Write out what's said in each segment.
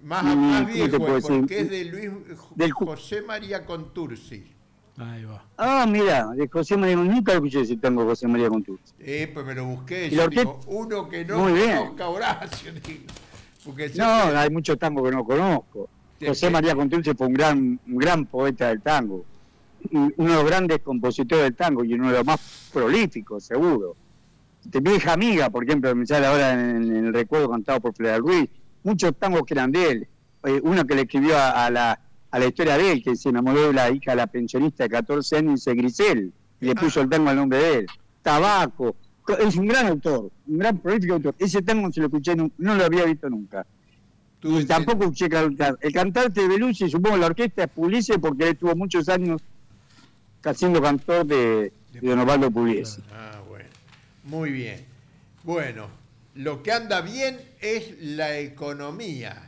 Más ¿cómo te viejo puedo es, decir? porque es de Luis Del, José María Contursi. Ahí va. mira, de José María, nunca escuché ese tango de José María Contursi. Pues me lo busqué, Y la yo orquesta, digo, uno que no muy bien. conozca Horacio, digo, porque No, siempre hay muchos tangos que no conozco. el José María que, Contursi fue un gran poeta del tango, uno de los grandes compositores del tango y uno de los más prolíficos, seguro. De Vieja Amiga, por ejemplo, me sale ahora en el recuerdo cantado por Fidel Ruiz, muchos tangos que eran de él. Uno que le escribió a la historia de él, que se enamoró de la hija de la pensionista de 14 años, dice Grisel, y le puso el tango al nombre de él. Tabaco, es un gran autor, un gran prolífico autor. Ese tango se lo escuché, no lo había visto nunca. Y tampoco escuché cantar. El cantante de Belushi, supongo la orquesta es Pugliese, porque él estuvo muchos años siendo cantor de Don Osvaldo Pugliese. bueno, muy bien. Bueno, lo que anda bien es la economía.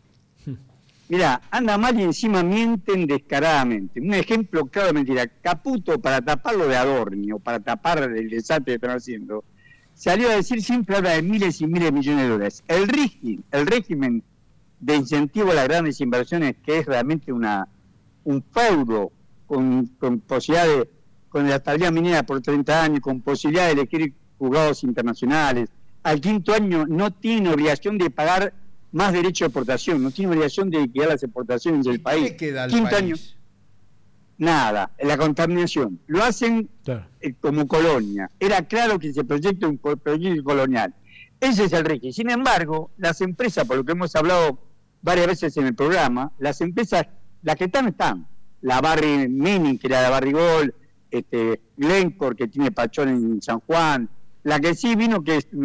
Mirá, anda mal y encima mienten descaradamente. Un ejemplo claro de mentira. Caputo, para taparlo de Adorni, o para tapar el desastre que están haciendo, salió a decir, siempre habla de miles y miles de millones de dólares. El régimen de incentivo a las grandes inversiones, que es realmente un feudo con posibilidad con la estabilidad minera por 30 años, con posibilidad de elegir juzgados internacionales. Al quinto año no tiene obligación de pagar más derecho de exportación, no tiene obligación de liquidar las exportaciones del país. ¿Qué queda al Quinto país? año, nada, la contaminación. Lo hacen como colonia. Era claro que se proyecta un proyecto colonial. Ese es el régimen. Sin embargo, las empresas, por lo que hemos hablado varias veces en el programa, las empresas, las que están. La Barry Mini, que era la Barrigol, Glencore, que tiene Pachón en San Juan, la que sí vino, que es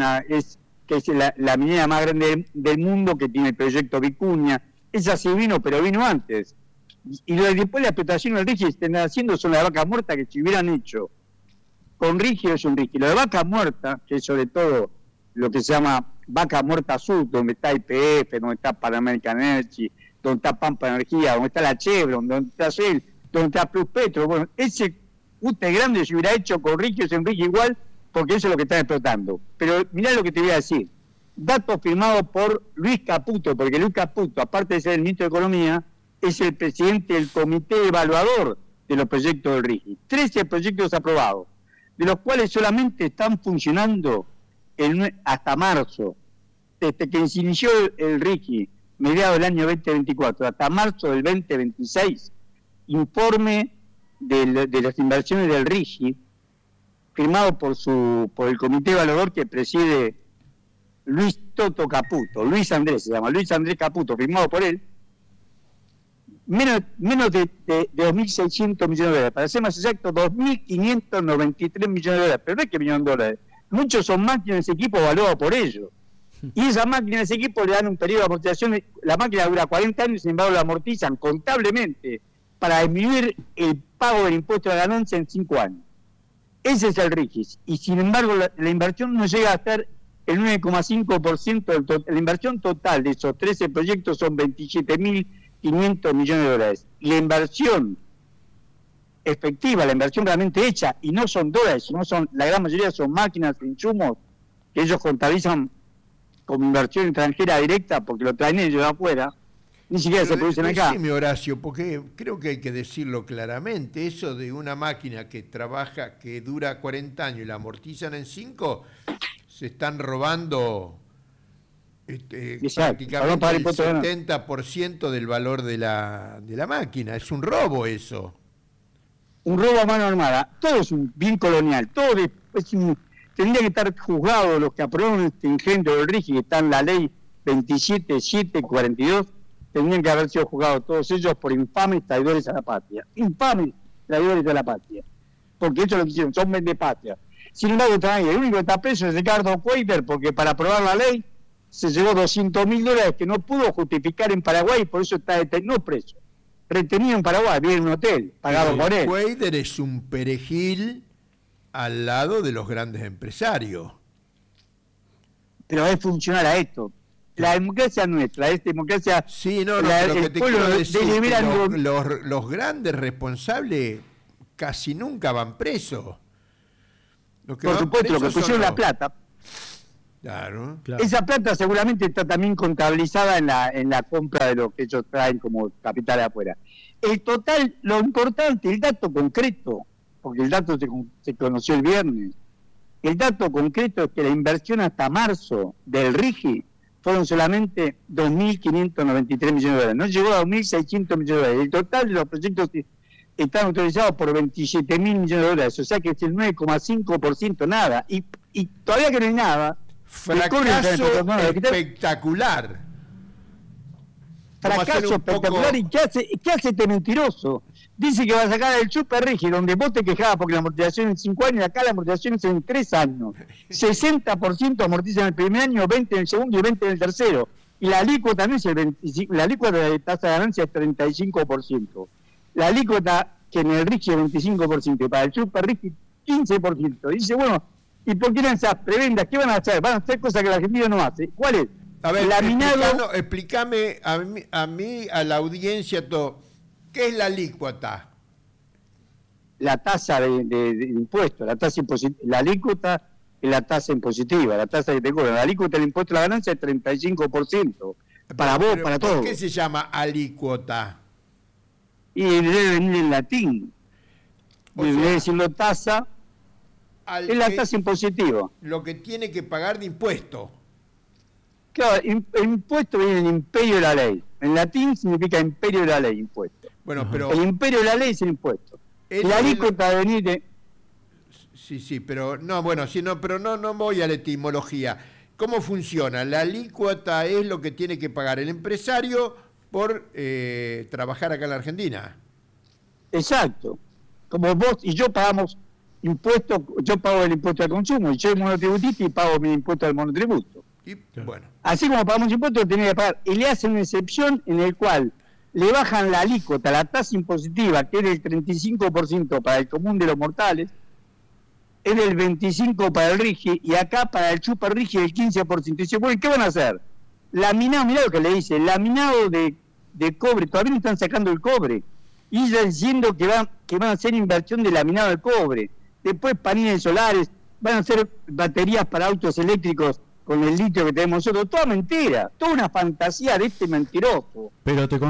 la minera más grande del mundo, que tiene el proyecto Vicuña. Esa sí vino, pero vino antes. Y después la explotación del Rigi están haciendo son las vacas muertas, que si hubieran hecho con Rigi es un Rigi. Lo de vaca muerta, que es sobre todo lo que se llama vaca muerta sur, donde está IPF, donde está Pan American Energy, donde está Pampa Energía, donde está la Chevron, donde está Shell, donde está Plus Petro. Bueno, ese UTE grande se hubiera hecho con Rigi es un Rigi igual, porque eso es lo que están explotando. Pero mirá lo que te voy a decir. Datos firmados por Luis Caputo, porque Luis Caputo, aparte de ser el ministro de Economía, es el presidente del comité evaluador de los proyectos del RIGI. 13 proyectos aprobados, de los cuales solamente están funcionando hasta marzo. Desde que se inició el RIGI, mediados del año 2024, hasta marzo del 2026, informe de las inversiones del RIGI, firmado por el comité evaluador que preside Luis Toto Caputo, Luis Andrés se llama, Luis Andrés Caputo, firmado por él, menos de 2.600 millones de dólares, para ser más exacto, 2.593 millones de dólares, pero no es que millones de dólares, muchos son máquinas de equipo evaluados por ellos, y esas máquinas de equipo le dan un periodo de amortización, la máquina dura 40 años, sin embargo la amortizan contablemente para disminuir el pago del impuesto de la ganancia en 5 años. Ese es el RIGIS, y sin embargo la inversión no llega a estar el 9,5% del total. La inversión total de esos 13 proyectos son 27.500 millones de dólares. La inversión efectiva, la inversión realmente hecha, y no son dólares, la gran mayoría son máquinas, insumos, que ellos contabilizan como inversión extranjera directa porque lo traen ellos de afuera, ni siquiera se producen acá. Decime, Horacio, porque creo que hay que decirlo claramente, eso de una máquina que trabaja, que dura 40 años y la amortizan en 5, se están robando prácticamente el 70% del valor de la máquina. Es un robo eso. Un robo a mano armada. Todo es un bien colonial. Todo tendría que estar juzgado los que aprobaron este engendro del RIGI, que está en la ley 27.742, tendrían que haber sido juzgados todos ellos por infames traidores a la patria. Infames traidores a la patria. Porque eso es lo que hicieron, son vendepatria. Sin embargo, el único que está preso es Ricardo Cueiter, porque para aprobar la ley se llevó $200.000 que no pudo justificar en Paraguay, por eso está no preso. Retenido en Paraguay, vive en un hotel, pagado por él. Cueiter es un perejil al lado de los grandes empresarios. Pero es funcional a esto. La democracia nuestra, es democracia... Sí, no, pero que te quiero decir que los grandes responsables casi nunca van presos. Por supuesto, lo que pusieron la plata. Claro. Esa plata seguramente está también contabilizada en la compra de lo que ellos traen como capital de afuera. El total, lo importante, el dato concreto, porque el dato se conoció el viernes, el dato concreto es que la inversión hasta marzo del RIGI fueron solamente 2.593 millones de dólares, no llegó a 2.600 millones de dólares. El total de los proyectos están autorizados por 27.000 millones de dólares, o sea que es el 9,5%, nada. Y todavía que no hay nada. Fracaso espectacular. Fracaso espectacular. ¿Y qué hace este mentiroso? Dice que va a sacar el super rígido, donde vos te quejabas porque la amortización es en 5 años, y acá la amortización es en 3 años. 60% amortiza en el primer año, 20% en el segundo y 20% en el tercero. Y la alícuota no es el 25%, la alícuota de tasa de ganancia es 35%. La alícuota que en el rígido es 25%, y para el super rígido 15%. Dice, bueno, ¿y por qué eran esas prebendas? ¿Qué van a hacer? Van a hacer cosas que la Argentina no hace. ¿Cuál es? A ver, explícame a mí, a la audiencia, todo. ¿Qué es la alícuota? La tasa de impuesto, la tasa impositiva. La alícuota es la tasa impositiva, la tasa que te cobran. La alícuota del impuesto a la ganancia es 35%. Para vos, para todos. ¿Por qué se llama alícuota? Y debe venir en latín. Debe decirlo tasa. Es la tasa impositiva. Lo que tiene que pagar de impuesto. Claro, el impuesto viene del imperio de la ley. En latín significa imperio de la ley, impuesto. Bueno, pero el imperio de la ley es el impuesto. La alícuota de venir de... Sí, pero no, bueno, sí, no, pero no voy a la etimología. ¿Cómo funciona? La alícuota es lo que tiene que pagar el empresario por trabajar acá en la Argentina. Exacto. Como vos y yo pagamos impuestos, yo pago el impuesto al consumo, y yo soy monotributista y pago mi impuesto al monotributo. Y, bueno. Así como pagamos impuestos, lo tenía que pagar. Y le hacen una excepción en el cual le bajan la alícuota, la tasa impositiva, que es del 35% para el común de los mortales, es del 25% para el RIGI, y acá para el super RIGI el 15%. Y dice, bueno, ¿qué van a hacer? Laminado, mirá lo que le dice, laminado de cobre, todavía no están sacando el cobre. Y ya diciendo que van a hacer inversión de laminado de cobre. Después paneles solares, van a hacer baterías para autos eléctricos con el litio que tenemos nosotros. Toda mentira, toda una fantasía de este mentiroso. Pero te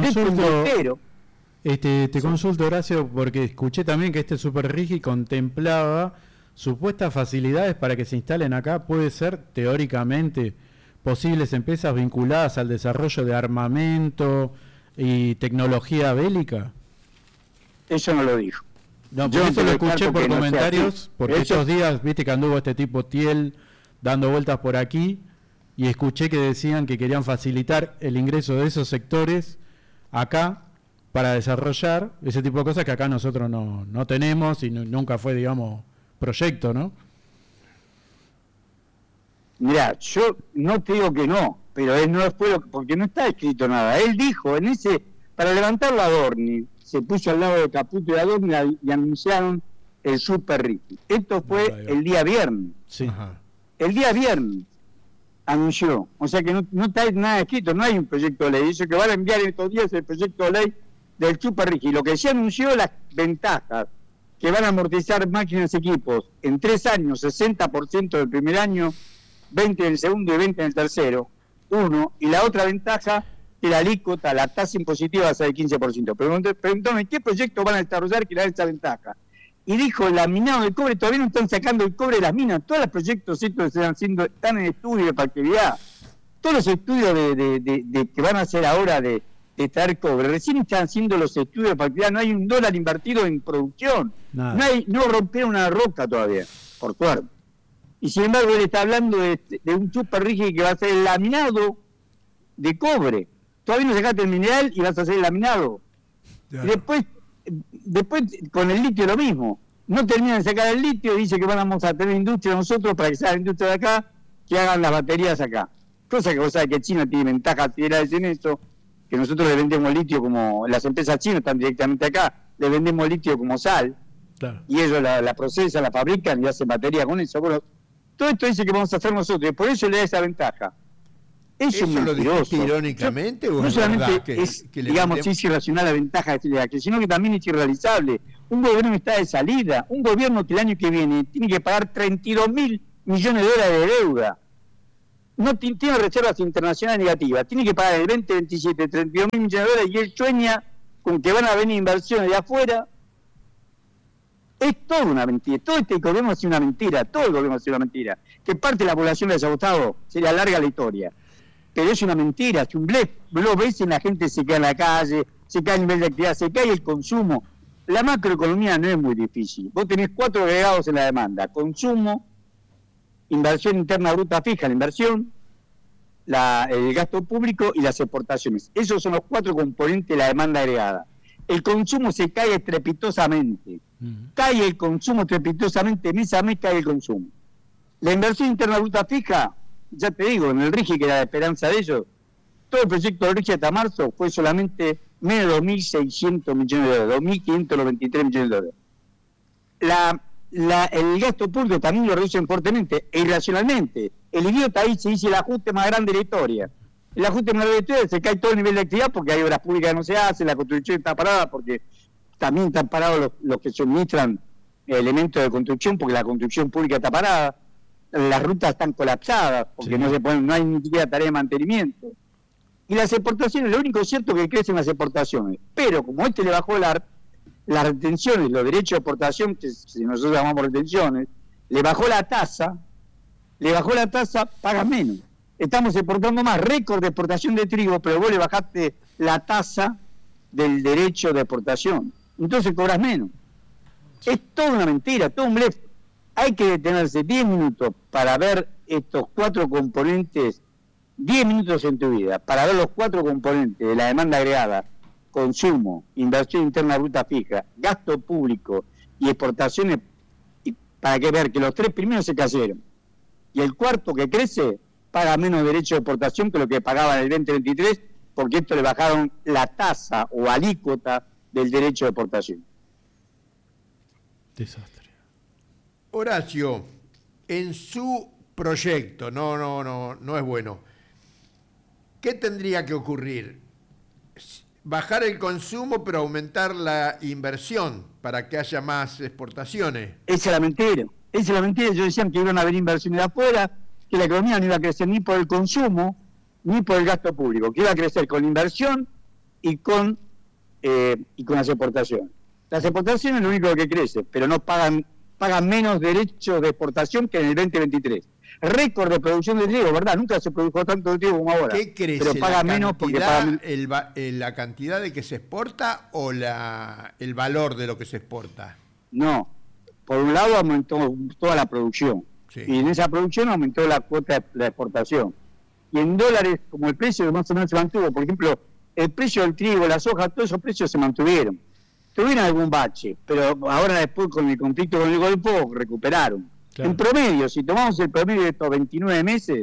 consulto, Horacio, porque escuché también que este Super Rigi contemplaba supuestas facilidades para que se instalen acá. ¿Puede ser, teóricamente, posibles empresas vinculadas al desarrollo de armamento y tecnología bélica? Eso no lo dijo. No, yo eso lo escuché por comentarios, porque estos días, viste que anduvo este tipo Thiel dando vueltas por aquí, y escuché que decían que querían facilitar el ingreso de esos sectores acá para desarrollar ese tipo de cosas que acá nosotros no tenemos y nunca fue, digamos, proyecto, ¿no? Mirá, yo no te digo que no, pero él no fue porque no está escrito nada. Él dijo, para levantar la Adorni, se puso al lado de Caputo y Adorni y anunciaron el Super Ricky. Esto fue el día viernes. Sí. El día viernes anunció. O sea que no está nada escrito, no hay un proyecto de ley. Dice que van a enviar estos días el proyecto de ley del Super Ricky. Lo que se anunció, las ventajas, que van a amortizar máquinas y equipos en 3 años, 60% del primer año, 20% en el segundo y 20% en el tercero. Uno. Y la otra ventaja, que la alícuota, la tasa impositiva va a ser del 15%. Preguntaron, ¿qué proyectos van a desarrollar que le dan esa ventaja? Y dijo, el laminado de cobre, todavía no están sacando el cobre de las minas. Todos los proyectos estos están en estudio de factibilidad. Todos los estudios de que van a hacer ahora de traer cobre, recién están haciendo los estudios de factibilidad. No hay $1 invertido en producción. No rompieron una roca todavía, por suerte. Y sin embargo, él está hablando de un super rígido que va a ser el laminado de cobre. Todavía no sacaste el mineral y vas a hacer el laminado. Y después con el litio lo mismo. No terminan de sacar el litio, dice que vamos a tener industria nosotros para que sea la industria de acá, que hagan las baterías acá. Cosa que vos sabés que China tiene ventajas federales en eso, que nosotros le vendemos litio como, las empresas chinas están directamente acá, le vendemos litio como sal, claro. Y ellos la procesan, la fabrican y hacen batería con eso. Bueno, todo esto dice que vamos a hacer nosotros, y por eso le da esa ventaja. ¿Eso lo dijiste irónicamente? No solamente es irracional la ventaja de sino que también es irrealizable. Un gobierno está de salida, un gobierno que el año que viene tiene que pagar $32.000 millones de deuda. no tiene reservas internacionales negativas, tiene que pagar el 2027 32 mil millones de dólares y él sueña con que van a venir inversiones de afuera. Es toda una mentira, todo este gobierno ha sido una mentira, todo el gobierno ha sido una mentira. Que parte de la población les ha gustado, sería larga la historia. Pero es una mentira, es un blef. Lo ves y la gente se cae en la calle, se cae el nivel de actividad, se cae el consumo. La macroeconomía no es muy difícil. Vos tenés 4 agregados en la demanda: consumo, inversión interna bruta fija, la inversión, el gasto público y las exportaciones. Esos son los 4 componentes de la demanda agregada. El consumo se cae estrepitosamente. Cae el consumo estrepitosamente, mes a mes cae el consumo. La inversión interna bruta fija, ya te digo, en el RIGI, que era la esperanza de ellos, todo el proyecto del RIGI hasta marzo fue solamente menos de 2.600 millones de dólares, 2.593 millones de dólares. El gasto público también lo reducen fuertemente e irracionalmente. El idiota ahí se dice el ajuste más grande de la historia. El ajuste más grande de la historia se cae todo el nivel de actividad porque hay obras públicas que no se hacen, la construcción está parada porque también están parados los que suministran elementos de construcción porque la construcción pública está parada. Las rutas están colapsadas porque no hay ni siquiera tarea de mantenimiento. Y las exportaciones, lo único cierto es que crecen las exportaciones. Pero como le bajó las retenciones, los derechos de exportación, que si nosotros llamamos retenciones, le bajó la tasa, pagan menos. Estamos exportando más, récord de exportación de trigo, pero vos le bajaste la tasa del derecho de exportación. Entonces cobras menos. Es toda una mentira, todo un blef. Hay que detenerse 10 minutos para ver estos 4 componentes, 10 minutos en tu vida, para ver los 4 componentes de la demanda agregada: consumo, inversión interna bruta fija, gasto público y exportaciones, y para que ver que los 3 primeros se cayeron. Y el cuarto, que crece, paga menos derecho de exportación que lo que pagaba en el 2023, porque esto le bajaron la tasa o alícuota del derecho de exportación. Desastre. Horacio, en su proyecto, no es bueno, ¿qué tendría que ocurrir? Bajar el consumo, pero aumentar la inversión para que haya más exportaciones. Esa es la mentira. Ellos decían que iban a haber inversiones de afuera, que la economía no iba a crecer ni por el consumo ni por el gasto público, que iba a crecer con la inversión y con las exportaciones. Las exportaciones es lo único que crece, pero no pagan menos derechos de exportación que en el 2023. Récord de producción de trigo, ¿verdad? Nunca se produjo tanto trigo como ahora. ¿Qué crece? Pero paga menos porque paga... ¿La cantidad de que se exporta o el valor de lo que se exporta? No. Por un lado aumentó toda la producción. Sí. Y en esa producción aumentó la cuota de la exportación. Y en dólares, como el precio más o menos se mantuvo, por ejemplo, el precio del trigo, la soja, todos esos precios se mantuvieron. Tuvieron algún bache, pero ahora después con el conflicto con el Golfo recuperaron. Claro. En promedio, si tomamos el promedio de estos 29 meses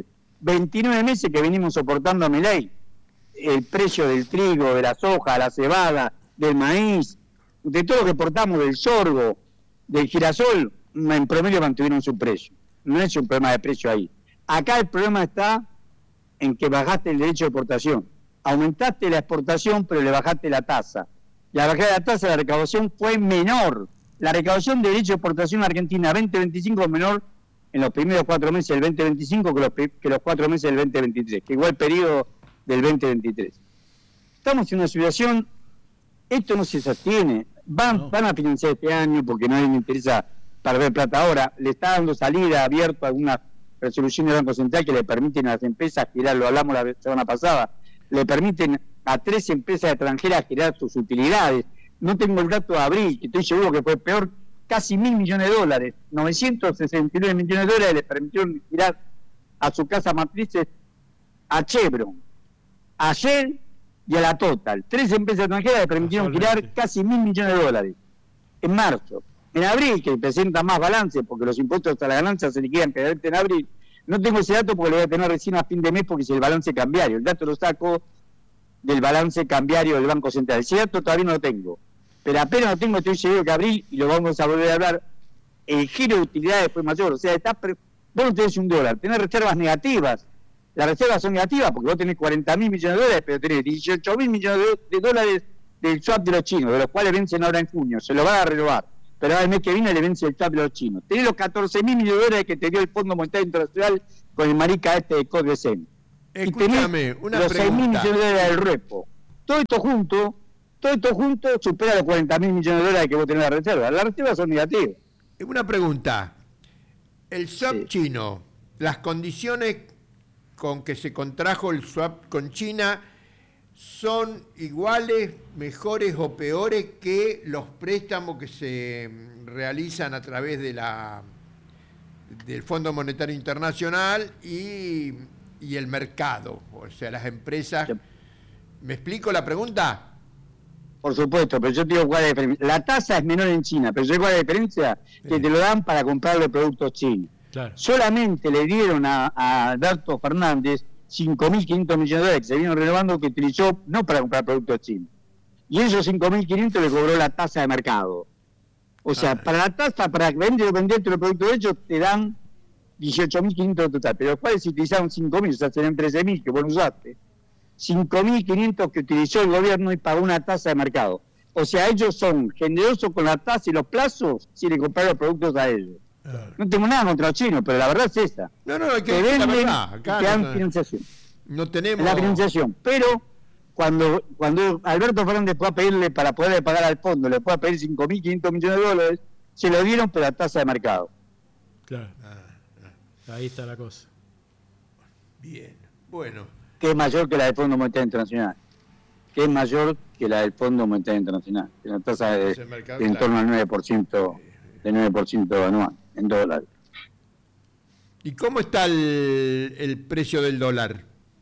que venimos soportando a Milei, el precio del trigo, de la soja, de la cebada, del maíz, de todo lo que exportamos, del sorgo, del girasol, en promedio mantuvieron su precio. No es un problema de precio ahí. Acá el problema está en que bajaste el derecho de exportación. Aumentaste la exportación, pero le bajaste la tasa. La bajada de la tasa de recaudación fue menor. La recaudación de derecho de exportación en Argentina 2025 es menor en los primeros 4 meses del 2025 que los 4 meses del 2023, que igual periodo del 2023. Estamos en una situación, esto no se sostiene. Van a financiar este año porque no les interesa perder plata ahora. Le está dando salida abierto a algunas resoluciones del Banco Central que le permiten a las empresas girar, lo hablamos la semana pasada, le permiten a 3 empresas extranjeras girar sus utilidades. No tengo el dato de abril, que estoy seguro que fue peor, casi $1.000 millones, 969 millones de dólares le permitieron girar a su casa matrices a Chevron, a Shell y a la Total. 3 empresas extranjeras le permitieron girar casi $1.000 millones de dólares en marzo. En abril, que presenta más balance, porque los impuestos a la ganancia se liquidan en abril, no tengo ese dato porque lo voy a tener recién a fin de mes porque es el balance cambiario. El dato lo saco del balance cambiario del Banco Central. Ese dato todavía no lo tengo. Pero apenas lo tengo, estoy seguro que abril, y lo vamos a volver a hablar, el giro de utilidades fue mayor. O sea, vos no tenés $1, tenés reservas negativas. Las reservas son negativas porque vos tenés 40.000 millones de dólares, pero tenés 18.000 millones de dólares del swap de los chinos, de los cuales vencen ahora en junio. Se lo van a renovar. Pero ahora el mes que viene le vence el swap de los chinos. Tenés los 14.000 millones de dólares que te dio el Fondo Monetario Internacional con el marica este de Codesen. Escúchame, una los 6.000 pregunta. millones de dólares del repo. Todo esto junto supera los 40.000 millones de dólares que vos tenés en la reserva. Las reservas son negativas. Una pregunta. El swap Sí. chino, las condiciones con que se contrajo el swap con China, ¿son iguales, mejores o peores que los préstamos que se realizan a través de del Fondo Monetario Internacional y el mercado? O sea, las empresas... ¿Me explico la pregunta? Por supuesto, pero yo te digo cuál es la diferencia. La tasa es menor en China, pero ¿sabes cuál es la diferencia? Que te lo dan para comprarle productos chinos. Claro. Solamente le dieron a Alberto Fernández 5.500 millones de dólares que se vieron renovando, que utilizó no para comprar productos chinos. Y esos 5.500 le cobró la tasa de mercado. O sea, para la tasa, para venderte los productos de ellos, te dan 18.500 total. Pero los cuales se utilizaron 5.000, o sea, serían 13.000 que vos no usaste. 5.500 que utilizó el gobierno y pagó una tasa de mercado. O sea, ellos son generosos con la tasa y los plazos si le comprar los productos a ellos. No tengo nada contra los chinos, pero la verdad es esa. No, hay que Te decir la venden verdad. y Acá te dan financiación. no tenemos... La financiación. Pero cuando Alberto Fernández pueda pedirle, para poderle pagar al fondo, le pueda pedir 5.500 millones de dólares, se lo dieron, pero a tasa de mercado. Claro. Ahí está la cosa. Bien, bueno. Que es mayor que la del Fondo Monetario Internacional. Que es mayor que la del Fondo Monetario Internacional. Que una tasa de en torno al 9%, de 9% anual, en dólares. ¿Y cómo está el precio del dólar?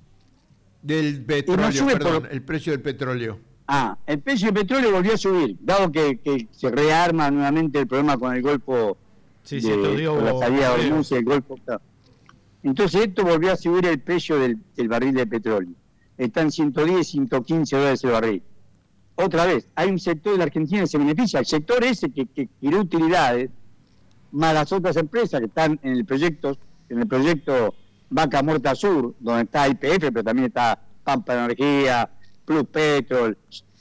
Del petróleo, perdón, el precio del petróleo. El precio del petróleo volvió a subir, dado que se rearma nuevamente el problema con el Golfo, con la salida de Hormuz y el Golfo. Entonces esto volvió a subir el precio del barril de petróleo. Está en 110, 115 dólares el barril. Otra vez, hay un sector de la Argentina que se beneficia, el sector ese que quiere utilidades, más las otras empresas que están en el proyecto Vaca Muerta Sur, donde está YPF, pero también está Pampa Energía, Plus Petrol,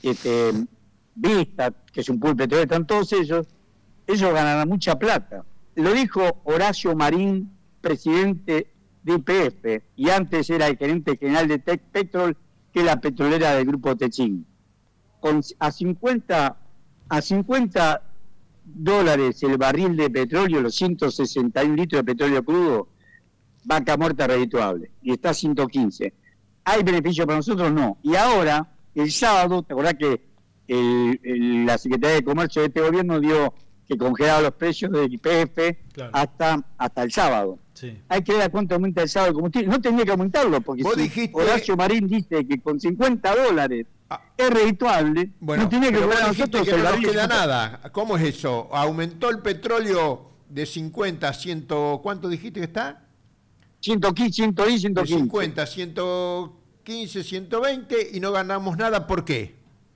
Vista, que es un pool petrolero, están todos ellos ganarán mucha plata. Lo dijo Horacio Marín, presidente de YPF, y antes era el gerente general de Tech Petrol, que es la petrolera del grupo Techín. A 50 dólares el barril de petróleo, los 161 litros de petróleo crudo, Vaca Muerta redituable, y está a 115. ¿Hay beneficio para nosotros? No. Y ahora, el sábado, ¿te acordás que la Secretaría de Comercio de este gobierno dio que congelaba los precios de YPF hasta el sábado? Sí. Hay que ver a cuánto aumenta el sábado el combustible. No tenía que aumentarlo, porque si Horacio Marín dice que con 50 dólares es redituable, no tiene que cobrar a nosotros que no nos queda nada. ¿Cómo es eso? ¿Aumentó el petróleo de 50 a 100? ¿Cuánto dijiste que está? 110, 115. De 50, 115, 120 y no ganamos nada. ¿Por qué?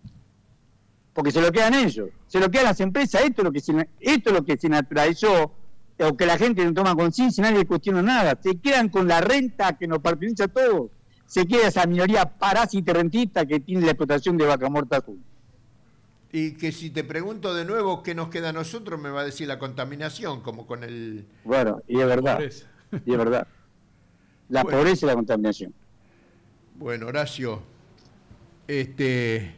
Porque se lo quedan ellos, se lo quedan las empresas. Esto es lo que se naturalizó, o que la gente no toma conciencia, nadie cuestiona nada. Se quedan con la renta que nos pertenece a todos. Se queda esa minoría parásita rentista que tiene la explotación de Vaca Muerta Azul. Y que si te pregunto de nuevo qué nos queda a nosotros, me va a decir la contaminación, como con el... Bueno, y es verdad, y es verdad. La pobreza y la contaminación. Bueno, Horacio, el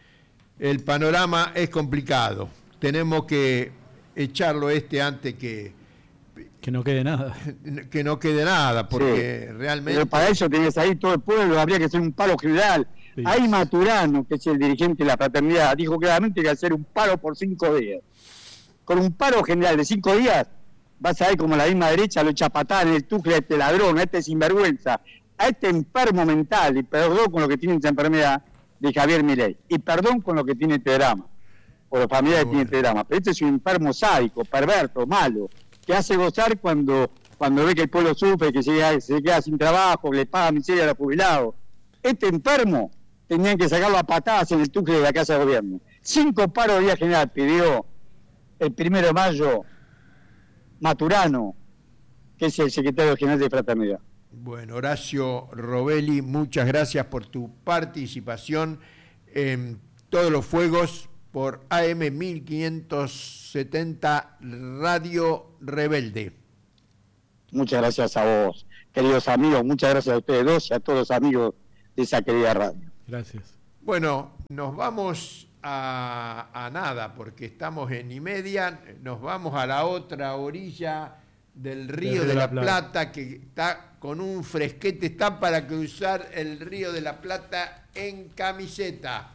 panorama es complicado. Tenemos que echarlo antes que no quede nada. Que no quede nada, porque realmente... Pero para eso tenés ahí todo el pueblo, habría que hacer un paro general. Sí. Ahí Maturano, que es el dirigente de la fraternidad, dijo claramente que hay que hacer un paro por 5 días. Con un paro general de 5 días, vas a ver como la misma derecha lo echa patada en el tufle a este ladrón, a este sinvergüenza, a este enfermo mental, y perdón con lo que tiene esa enfermedad de Javier Milei, y perdón con lo que tiene este drama, o los familiares que tiene este drama. Pero este es un enfermo sádico, perverso, malo, que hace gozar cuando ve que el pueblo sufre, que se queda sin trabajo, que le paga miseria a los jubilados. Este enfermo tenían que sacarlo a patadas en el tufle de la Casa de Gobierno. 5 paros de día general pidió el 1 de mayo Maturano, que es el secretario general de Fraternidad. Bueno, Horacio Robelli, muchas gracias por tu participación en Todos los Fuegos por AM 1570 Radio Rebelde. Muchas gracias a vos, queridos amigos, muchas gracias a ustedes dos y a todos los amigos de esa querida radio. Gracias. Bueno, nos vamos a nada, porque estamos en y media, nos vamos a la otra orilla del Río de la Plata, que está con un fresquete, está para cruzar el Río de la Plata en camiseta.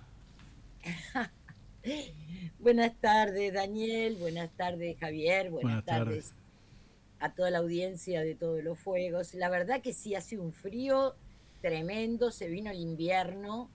Buenas tardes, Daniel, buenas tardes, Javier, buenas tardes a toda la audiencia de Todos los Fuegos. La verdad que sí, hace un frío tremendo, se vino el invierno,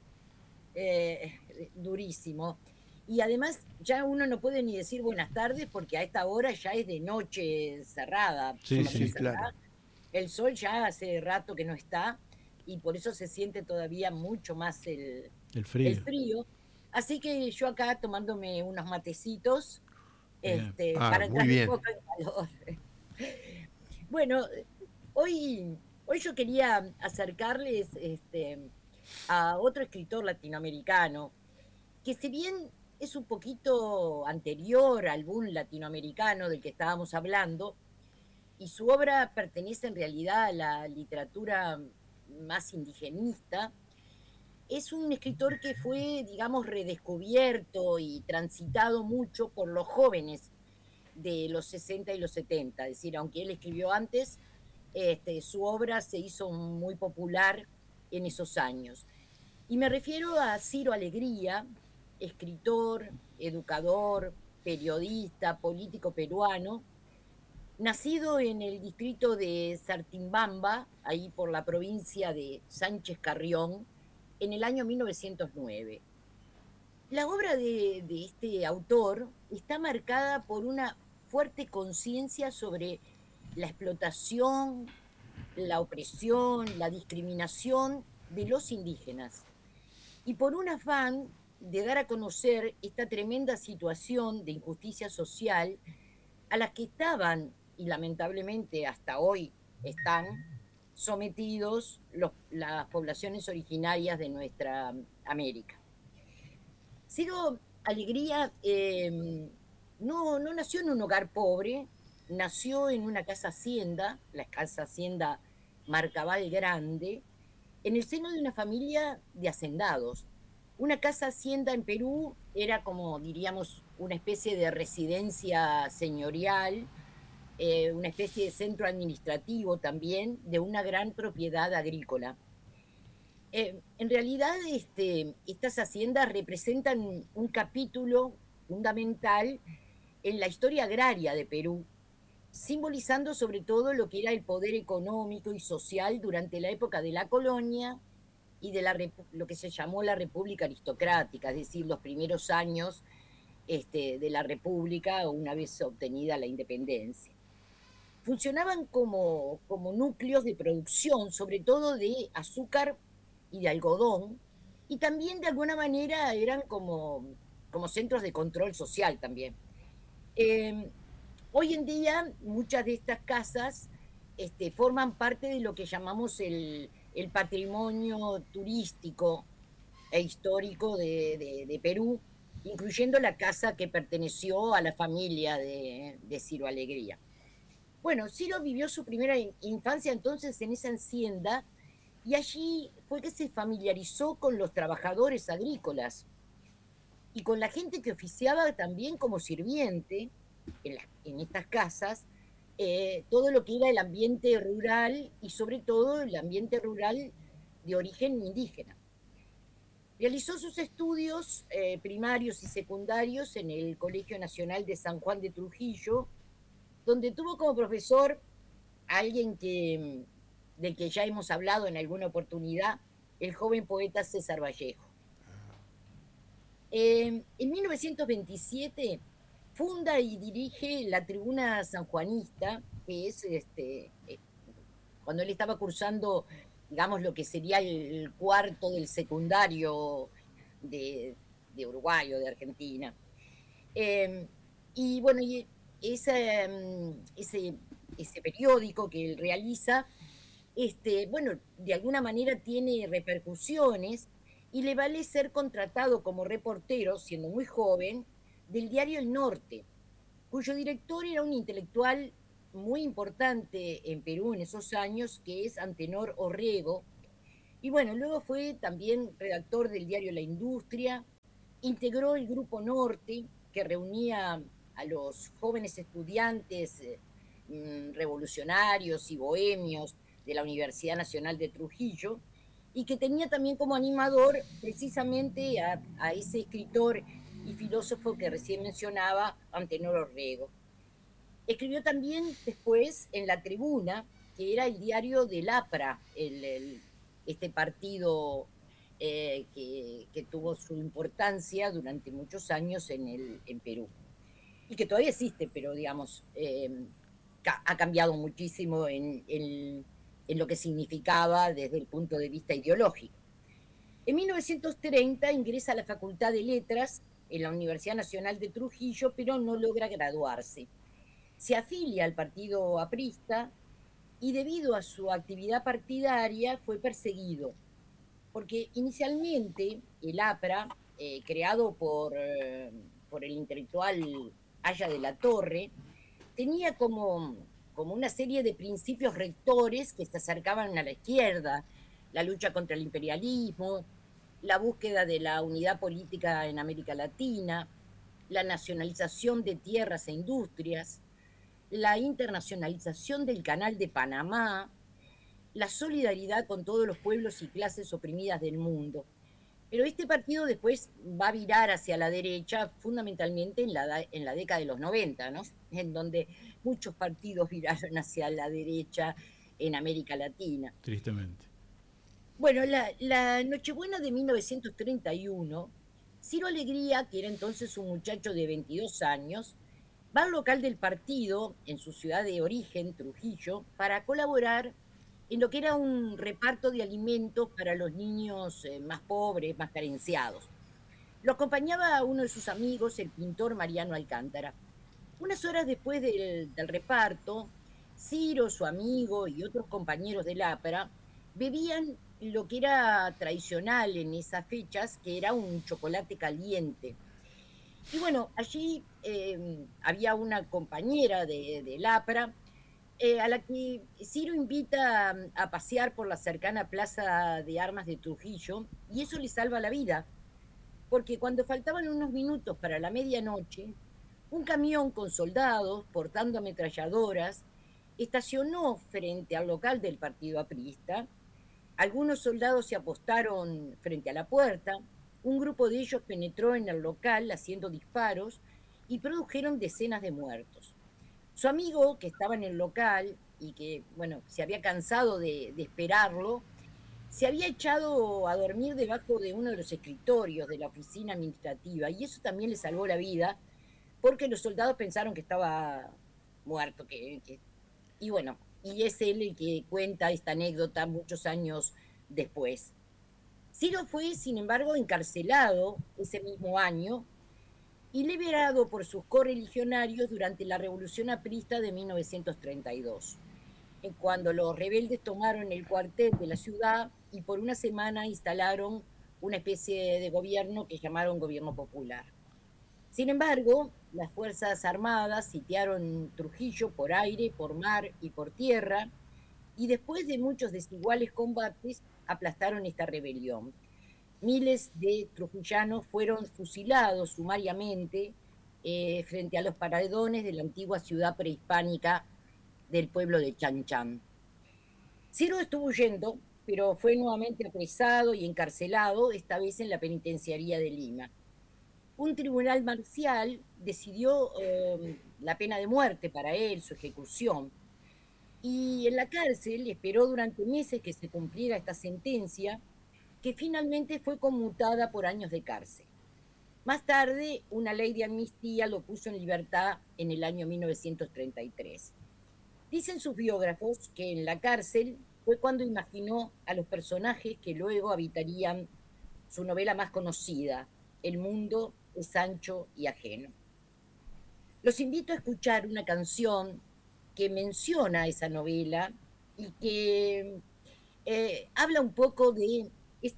durísimo. Y además ya uno no puede ni decir buenas tardes porque a esta hora ya es de noche cerrada. Sí, claro. El sol ya hace rato que no está y por eso se siente todavía mucho más el frío. Así que yo acá tomándome unos matecitos para entrar un poco en calor. Bueno, hoy yo quería acercarles a otro escritor latinoamericano, que si bien es un poquito anterior al boom latinoamericano del que estábamos hablando, y su obra pertenece en realidad a la literatura más indigenista, es un escritor que fue, digamos, redescubierto y transitado mucho por los jóvenes de los 60 y los 70. Es decir, aunque él escribió antes, su obra se hizo muy popular en esos años. Y me refiero a Ciro Alegría, escritor, educador, periodista, político peruano, nacido en el distrito de Sartimbamba, ahí por la provincia de Sánchez Carrión, en el año 1909. La obra de este autor está marcada por una fuerte conciencia sobre la explotación, la opresión, la discriminación de los indígenas, y por un afán de dar a conocer esta tremenda situación de injusticia social a la que estaban, y lamentablemente hasta hoy están, sometidos las poblaciones originarias de nuestra América. Ciro Alegría no nació en un hogar pobre, nació en una casa hacienda, la casa hacienda Marcaval Grande, en el seno de una familia de hacendados. Una casa hacienda en Perú era como, diríamos, una especie de residencia señorial, una especie de centro administrativo también de una gran propiedad agrícola. En realidad, estas haciendas representan un capítulo fundamental en la historia agraria de Perú, simbolizando sobre todo lo que era el poder económico y social durante la época de la colonia y de lo que se llamó la República Aristocrática, es decir, los primeros años de la República una vez obtenida la independencia. Funcionaban como núcleos de producción, sobre todo de azúcar y de algodón, y también de alguna manera eran como centros de control social también. Hoy en día muchas de estas casas forman parte de lo que llamamos el patrimonio turístico e histórico de Perú, incluyendo la casa que perteneció a la familia de Ciro Alegría. Bueno, Ciro vivió su primera infancia entonces en esa hacienda y allí fue que se familiarizó con los trabajadores agrícolas y con la gente que oficiaba también como sirviente en estas casas, todo lo que era el ambiente rural y sobre todo el ambiente rural de origen indígena. Realizó sus estudios primarios y secundarios en el Colegio Nacional de San Juan de Trujillo, donde tuvo como profesor a alguien del que ya hemos hablado en alguna oportunidad, el joven poeta César Vallejo. En 1927 funda y dirige la Tribuna Sanjuanista, que es cuando él estaba cursando, digamos, lo que sería el cuarto del secundario de Uruguay o de Argentina. Y bueno, ese periódico que él realiza, bueno, de alguna manera tiene repercusiones y le vale ser contratado como reportero, siendo muy joven, del diario El Norte, cuyo director era un intelectual muy importante en Perú en esos años, que es Antenor Orrego. Y bueno, luego fue también redactor del diario La Industria, integró el Grupo Norte, que reunía a los jóvenes estudiantes revolucionarios y bohemios de la Universidad Nacional de Trujillo, y que tenía también como animador precisamente a ese escritor y filósofo que recién mencionaba, Antenor Orrego. Escribió también después en La Tribuna, que era el diario del APRA, este partido que tuvo su importancia durante muchos años en Perú. Y que todavía existe, pero digamos, ha cambiado muchísimo en lo que significaba desde el punto de vista ideológico. En 1930 ingresa a la Facultad de Letras en la Universidad Nacional de Trujillo, pero no logra graduarse. Se afilia al partido aprista y debido a su actividad partidaria fue perseguido, porque inicialmente el APRA, creado por el intelectual Aya de la Torre, tenía como una serie de principios rectores que se acercaban a la izquierda: la lucha contra el imperialismo, la búsqueda de la unidad política en América Latina, la nacionalización de tierras e industrias, la internacionalización del Canal de Panamá, la solidaridad con todos los pueblos y clases oprimidas del mundo. Pero este partido después va a virar hacia la derecha, fundamentalmente en la década de los 90, ¿no? En donde muchos partidos viraron hacia la derecha en América Latina. Tristemente. Bueno, la Nochebuena de 1931, Ciro Alegría, que era entonces un muchacho de 22 años, va al local del partido en su ciudad de origen, Trujillo, para colaborar en lo que era un reparto de alimentos para los niños más pobres, más carenciados. Lo acompañaba uno de sus amigos, el pintor Mariano Alcántara. Unas horas después del reparto, Ciro, su amigo y otros compañeros del APRA bebían lo que era tradicional en esas fechas, que era un chocolate caliente. Y bueno, allí había una compañera del APRA a la que Ciro invita a pasear por la cercana Plaza de Armas de Trujillo, y eso le salva la vida, porque cuando faltaban unos minutos para la medianoche, un camión con soldados portando ametralladoras estacionó frente al local del partido aprista. Algunos soldados se apostaron frente a la puerta, un grupo de ellos penetró en el local haciendo disparos y produjeron decenas de muertos. Su amigo, que estaba en el local y que, bueno, se había cansado de esperarlo, se había echado a dormir debajo de uno de los escritorios de la oficina administrativa, y eso también le salvó la vida, porque los soldados pensaron que estaba muerto. Y bueno, y es él el que cuenta esta anécdota muchos años después. Ciro fue, sin embargo, encarcelado ese mismo año y liberado por sus correligionarios durante la Revolución Aprista de 1932, cuando los rebeldes tomaron el cuartel de la ciudad y por una semana instalaron una especie de gobierno que llamaron Gobierno Popular. Sin embargo, las Fuerzas Armadas sitiaron Trujillo por aire, por mar y por tierra, y después de muchos desiguales combates aplastaron esta rebelión. Miles de trujillanos fueron fusilados sumariamente frente a los paredones de la antigua ciudad prehispánica del pueblo de Chan Chan. Ciro estuvo huyendo, pero fue nuevamente apresado y encarcelado, esta vez en la penitenciaría de Lima. Un tribunal marcial decidió la pena de muerte para él, su ejecución. Y en la cárcel esperó durante meses que se cumpliera esta sentencia, que finalmente fue conmutada por años de cárcel. Más tarde, una ley de amnistía lo puso en libertad en el año 1933. Dicen sus biógrafos que en la cárcel fue cuando imaginó a los personajes que luego habitarían su novela más conocida, El mundo es ancho y ajeno. Los invito a escuchar una canción que menciona esa novela y que habla un poco de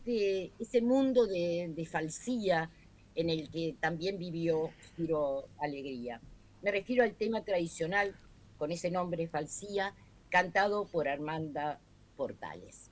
ese mundo de falsía en el que también vivió Ciro Alegría. Me refiero al tema tradicional con ese nombre, Falsía, cantado por Armanda Portales.